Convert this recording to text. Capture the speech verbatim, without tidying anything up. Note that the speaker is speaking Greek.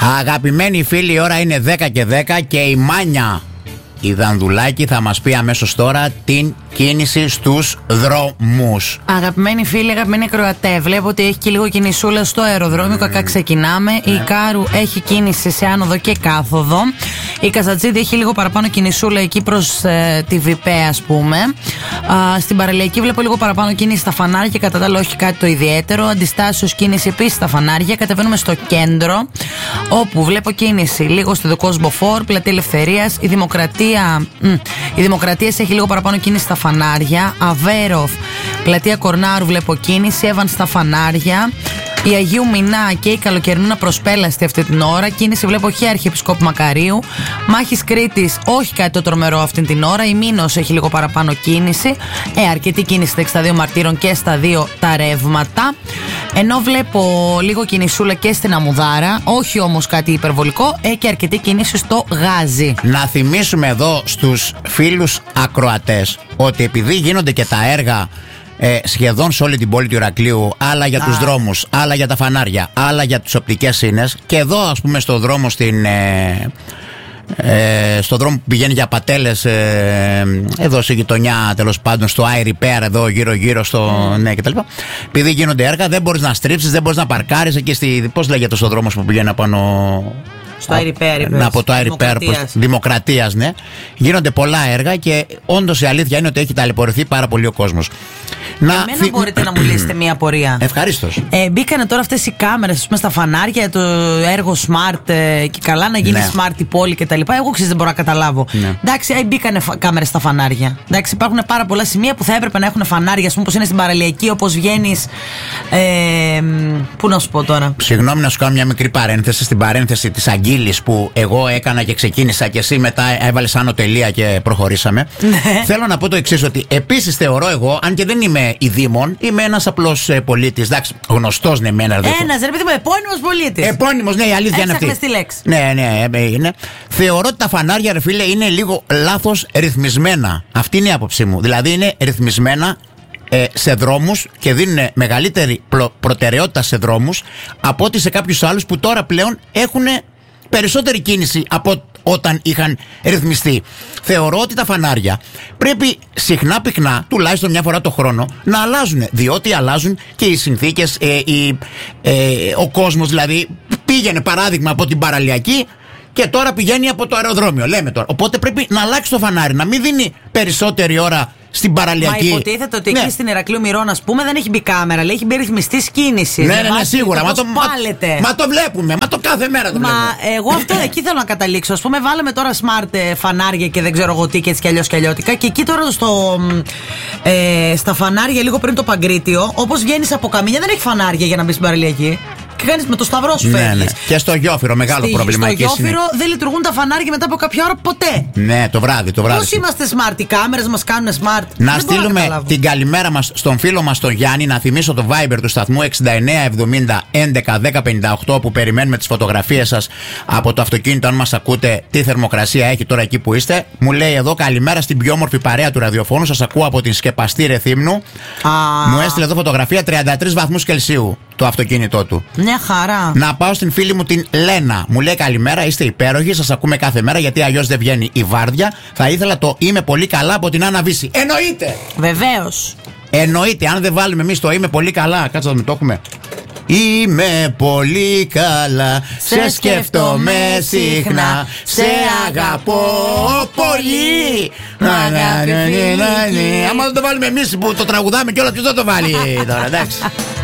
Αγαπημένοι φίλοι, η ώρα είναι δέκα και δέκα και η Μάνια η Δανδουλάκη θα μας πει αμέσως τώρα την κίνηση στους δρόμους. Αγαπημένοι φίλοι, αγαπημένοι ακροατέ, βλέπω ότι έχει και λίγο κινησούλα στο αεροδρόμιο. Mm. Κακά ξεκινάμε. Mm. Η Κάρου έχει κίνηση σε άνοδο και κάθοδο. Η Καζατζίδη έχει λίγο παραπάνω κινησούλα εκεί προς ε, τη Βιπέ, ας πούμε. Α, στην Παραλιακή βλέπω λίγο παραπάνω κίνηση στα φανάρια. Κατά τα άλλα, όχι κάτι το ιδιαίτερο. Αντιστάσεως κίνηση επίσης στα φανάρια. Κατεβαίνουμε στο κέντρο, όπου βλέπω κίνηση λίγο στο Δικό Σμποφόρ, Πλατεία Ελευθερίας. Η Δημοκρατία, μ, η Δημοκρατία έχει λίγο παραπάνω κίνηση στα φανάρια. Αβέροφ, Πλατεία Κορνάρου βλέπω κίνηση. Εύαν στα φανάρια. Η Αγίου Μινά και η Καλοκαιρινούνα προσπέλαστη αυτή την ώρα. Κίνηση βλέπω και Αρχιεπισκόπου Μακαρίου. Μάχης Κρήτης, όχι κάτι το τρομερό αυτή την ώρα. Η Μήνος έχει λίγο παραπάνω κίνηση. Ε, αρκετή κίνηση στα εξήντα δύο Μαρτύρων και στα δύο τα ρεύματα. Ενώ βλέπω λίγο κινησούλα και στην Αμουδάρα. Όχι όμως κάτι υπερβολικό. Ε, και αρκετή κίνηση στο Γάζι. Να θυμίσουμε εδώ στους φίλους ακροατές ότι επειδή γίνονται και τα έργα Ε, σχεδόν σε όλη την πόλη του Ηρακλείου, άλλα για τους δρόμους, άλλα για τα φανάρια, άλλα για τις οπτικές σύνες, και εδώ ας πούμε στο δρόμο στην, ε, ε, στο δρόμο που πηγαίνει για Πατέλες, ε, εδώ σε γειτονιά τέλος πάντων, στο iRepair εδώ γύρω γύρω στο mm. ναι κτλ. Επειδή γίνονται έργα δεν μπορείς να στρίψεις, δεν μπορείς να παρκάρεις εκεί στη, πώς λέγεται στο δρόμος που πηγαίνει απάνω στο iRepair, να, από το iRepair προς Δημοκρατίας, ναι. Γίνονται πολλά έργα και όντως η αλήθεια είναι ότι έχει ταλαιπωρηθεί πάρα πολύ ο κόσμος. Να Εμένα θυ... μπορείτε να μου λύσετε μια απορία. Ευχαρίστως. Ε, μπήκανε τώρα αυτές οι κάμερες, ας πούμε, στα φανάρια, το έργο smart ε, και καλά να γίνει ναι. smart η πόλη κτλ. Εγώ ξέρεις δεν μπορώ να καταλάβω. Ναι. Εντάξει, ε, μπήκανε φα... κάμερες στα φανάρια. Εντάξει, υπάρχουν πάρα πολλά σημεία που θα έπρεπε να έχουν φανάρια, ας πούμε, όπως είναι στην Παραλιακή, όπως βγαίνεις. Ε, πού να σου πω τώρα. Συγγνώμη να σου κάνω μια μικρή παρένθεση στην παρένθεση της Αγγίλης που εγώ έκανα και ξεκίνησα και εσύ μετά έβαλες άνω τελεία και προχωρήσαμε. Ναι. Θέλω να πω το εξής, ότι επίσης θεωρώ εγώ, αν και δεν είμαι η Δήμον, είμαι ένας απλός ε, πολίτης. Εντάξει, γνωστός ναι, μένα. Ένας, ρε παιδί μου, επώνυμος πολίτης. Επώνυμος, ναι, η αλήθεια είναι αυτή. Τη λέξη. Ναι, ναι, ε, είναι. Θεωρώ ότι τα φανάρια, ρε φίλε, είναι λίγο λάθος ρυθμισμένα. Αυτή είναι η άποψή μου. Δηλαδή είναι ρυθμισμένα ε, σε δρόμους και δίνουν μεγαλύτερη προτεραιότητα σε δρόμους από ότι σε κάποιους άλλους που τώρα πλέον έχουν περισσότερη κίνηση από όταν είχαν ρυθμιστεί. Θεωρώ ότι τα φανάρια πρέπει συχνά πυκνά, τουλάχιστον μια φορά το χρόνο, να αλλάζουν. Διότι αλλάζουν και οι συνθήκες, ε, η, ε, ο κόσμος δηλαδή πήγαινε παράδειγμα από την Παραλιακή και τώρα πηγαίνει από το αεροδρόμιο. Λέμε τώρα. Οπότε πρέπει να αλλάξει το φανάρι, να μην δίνει περισσότερη ώρα στην Παραλιακή. Μα υποτίθεται ότι ναι. εκεί στην Ηρακλείου Μυρών, ας πούμε, δεν έχει μπει κάμερα, λέει, έχει μπει ρυθμιστής κίνησης. Ναι, ναι, ναι, σίγουρα. Μα το, μα, μα το βλέπουμε, μα το κάθε μέρα το μα βλέπουμε. Μα εγώ αυτό εκεί θέλω να καταλήξω. Ας πούμε, βάλαμε τώρα smart φανάρια και δεν ξέρω εγώ τι και έτσι κι αλλιώς κι αλλιώτικα. Και εκεί τώρα στο, ε, στα φανάρια, λίγο πριν το Παγκρίτιο, όπως βγαίνεις από Καμίνια, δεν έχει φανάρια για να μπει στην Παραλιακή. Και κάνεις με το σταυρό σου φεύγεις. Ναι, ναι. Και στο Γιόφυρο, μεγάλο Στη, πρόβλημα. Στο Γιόφυρο δεν λειτουργούν τα φανάρια μετά από κάποια ώρα ποτέ. Ναι, το βράδυ, το βράδυ. Πώς είμαστε smart, οι κάμερες μας κάνουν smart. Να δεν στείλουμε να την καλημέρα μας στον φίλο μας τον Γιάννη. Να θυμίσω το Viber του σταθμού εξήντα εννέα εβδομήντα έντεκα δέκα πενήντα οκτώ που περιμένουμε τις φωτογραφίες σας από το αυτοκίνητο. Αν μας ακούτε, τι θερμοκρασία έχει τώρα εκεί που είστε. Μου λέει εδώ καλημέρα στην πιο όμορφη παρέα του ραδιοφώνου. Σας ακούω από την σκεπαστή Ρεθύμνου. Α. Μου έστειλε εδώ φωτογραφία τριάντα τρεις βαθμούς Κελσίου το αυτοκίνητό του. Μια χαρά. Να πάω στην φίλη μου την Λένα. Μου λέει καλημέρα, είστε υπέροχοι. Σας ακούμε κάθε μέρα γιατί αλλιώς δεν βγαίνει η βάρδια. Θα ήθελα το είμαι πολύ καλά από την Άννα Βύση. Εννοείται! Βεβαίως. Εννοείται, αν δεν βάλουμε εμείς το είμαι πολύ καλά. Κάτσε να μην το έχουμε. Είμαι πολύ καλά, σε σκέφτομαι συχνά, σε αγαπώ πολύ. Άμα δεν το βάλουμε εμείς που το τραγουδάμε κιόλας, ποιος θα το βάλει τώρα, εντάξει.